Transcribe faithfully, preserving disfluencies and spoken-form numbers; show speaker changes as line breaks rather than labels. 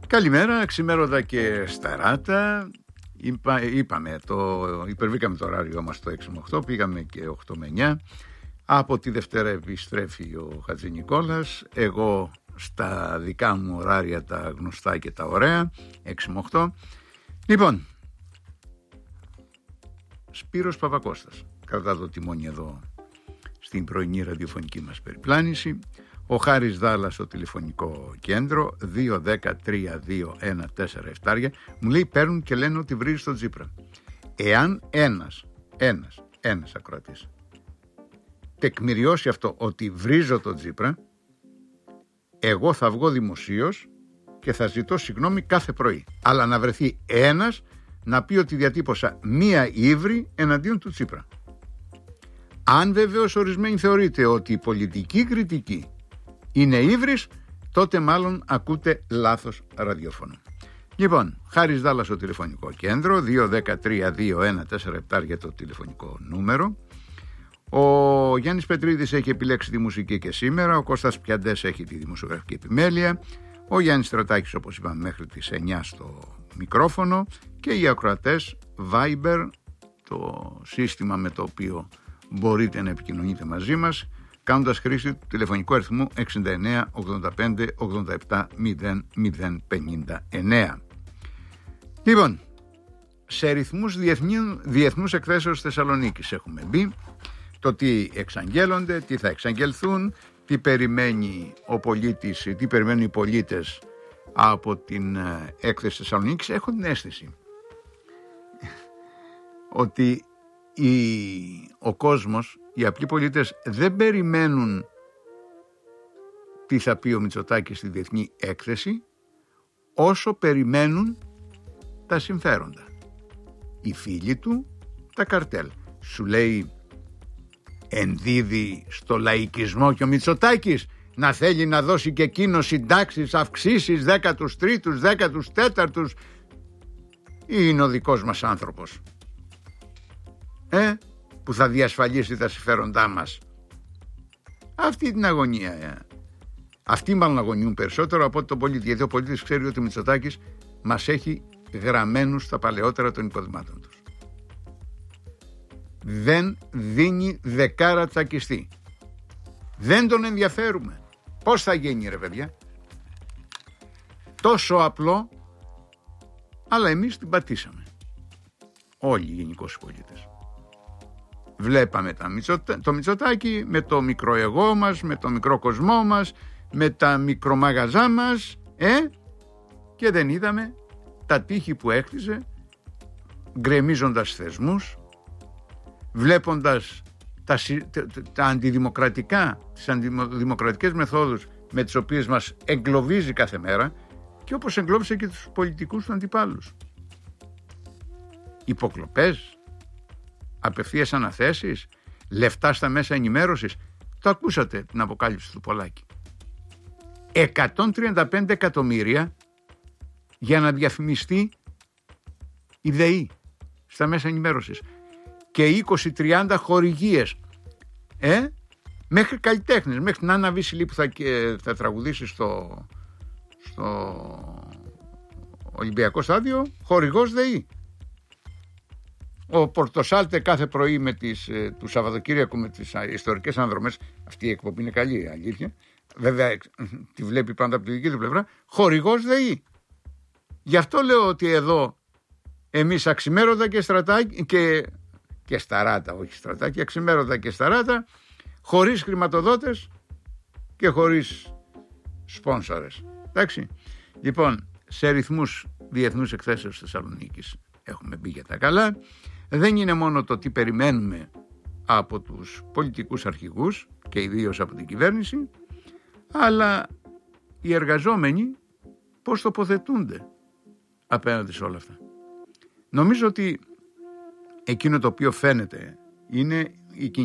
Καλημέρα, ξημέρωτα και σταράτα. Είπα, είπαμε, το, υπερβήκαμε το ωράριό μας το έξι με οκτώ, πήγαμε και οκτώ με εννιά. Από τη Δευτέρα επιστρέφει ο Χατζηνικόλας, εγώ στα δικά μου ωράρια τα γνωστά και τα ωραία, έξι με οκτώ. Λοιπόν, Σπύρος Παπακώστας κρατά το τιμόνι εδώ στην πρωινή ραδιοφωνική μας περιπλάνηση. Ο Χάρης Δάλλας στο τηλεφωνικό κέντρο δύο ένα μηδέν τρία δύο ένα τέσσερα επτά. Μου λέει παίρνουν και λένε ότι βρίζει τον Τσίπρα. Εάν ένας, ένας, ένας ακροατής τεκμηριώσει αυτό ότι βρίζω τον Τσίπρα, εγώ θα βγω δημοσίως και θα ζητώ συγγνώμη κάθε πρωί. Αλλά να βρεθεί ένας να πει ότι διατύπωσα μία ύβρι εναντίον του Τσίπρα. Αν βεβαίως ορισμένοι θεωρείτε ότι η πολιτική κριτική είναι ύβρις, τότε μάλλον ακούτε λάθος ραδιόφωνο. Λοιπόν, Χάρης Δάλλας στο τηλεφωνικό κέντρο, δύο ένα μηδέν τρία δύο ένα τέσσερα επτά για το τηλεφωνικό νούμερο. Ο Γιάννης Πετρίδης έχει επιλέξει τη μουσική και σήμερα, ο Κώστας Πιαντές έχει τη δημοσιογραφική επιμέλεια, ο Γιάννης Στρατάκης, όπως είπαμε, μέχρι τις εννιά στο μικρόφωνο και οι ακροατές Viber, το σύστημα με το οποίο μπορείτε να επικοινωνείτε μαζί μας, κάνοντας χρήση του τηλεφωνικού αριθμού εξήντα εννέα ογδόντα πέντε ογδόντα επτά μηδέν μηδέν πενήντα εννέα. Λοιπόν, σε ρυθμούς διεθνούς εκθέσεως Θεσσαλονίκης έχουμε μπει. Το τι εξαγγέλλονται, τι θα εξαγγελθούν, τι περιμένει ο πολίτης, τι περιμένουν οι πολίτες από την έκθεση Θεσσαλονίκης. Έχω την αίσθηση ότι η, ο κόσμος, οι απλοί πολίτες δεν περιμένουν τι θα πει ο Μητσοτάκης στη διεθνή έκθεση, όσο περιμένουν τα συμφέροντα. Οι φίλοι του, τα καρτέλ. Σου λέει, ενδίδει στο λαϊκισμό και ο Μητσοτάκης να θέλει να δώσει και εκείνο συντάξεις, αυξήσεις, δέκατους τρίτους, δέκατους τέταρτους. Είναι ο δικός μας άνθρωπος, ε, που θα διασφαλίσει τα συμφέροντά μας. Αυτή την αγωνία, ε. Αυτοί μάλλον αγωνιούν περισσότερο από τον πολίτη, γιατί ο πολίτης ξέρει ότι ο Μητσοτάκης μας έχει γραμμένους στα παλαιότερα των υποδημάτων τους. Δεν δίνει δεκάρα τσακιστή. Δεν τον ενδιαφέρουμε. Πώς θα γίνει, ρε παιδιά? Τόσο απλό, αλλά εμείς την πατήσαμε. Όλοι οι γενικώς πολίτες. Βλέπαμε τα Μητσοτα... το Μητσοτάκη με το μικρό εγώ μας, με το μικρό κοσμό μας, με τα μικρομαγαζά μας, ε? Και δεν είδαμε τα τείχη που έκτιζε, γκρεμίζοντας θεσμούς, βλέποντας τα, τα, τα αντιδημοκρατικά, τις αντιδημοκρατικές μεθόδους με τις οποίες μας εγκλωβίζει κάθε μέρα, και όπως εγκλώβησε και τους πολιτικούς του αντιπάλους. Υποκλοπές, απευθείας αναθέσεις, λεφτά στα μέσα ενημέρωσης. Το ακούσατε την αποκάλυψη του Πολάκη. εκατόν τριάντα πέντε εκατομμύρια για να διαφημιστεί η ΔΕΗ στα μέσα ενημέρωσης και είκοσι τριάντα χορηγίες, ε, μέχρι καλλιτέχνες, μέχρι την Άννα Βίσιλη που θα, θα τραγουδήσει στο, στο Ολυμπιακό Στάδιο, χορηγός ΔΕΗ. Ο Πορτοσάλτε κάθε πρωί με τις, του Σαββατοκύριακου με τις ιστορικές αναδρομές, αυτή η εκπομπή είναι καλή, αλήθεια, βέβαια τη βλέπει πάντα από τη δική του πλευρά, χορηγός ΔΕΗ. Γι' αυτό λέω ότι εδώ εμείς αξιμέρωτα και στρατάκι και, και σταράτα, όχι στρατάκι, αξιμέρωτα και σταράτα, χωρίς χρηματοδότες και χωρίς σπόνσορες. Εντάξει. Λοιπόν, σε ρυθμούς διεθνούς εκθέσεως Θεσσαλονίκης έχουμε μπει για τα καλά. Δεν είναι μόνο το τι περιμένουμε από τους πολιτικούς αρχηγούς και ιδίως από την κυβέρνηση, αλλά οι εργαζόμενοι πώς τοποθετούνται απέναντι σε όλα αυτά. Νομίζω ότι εκείνο το οποίο φαίνεται είναι η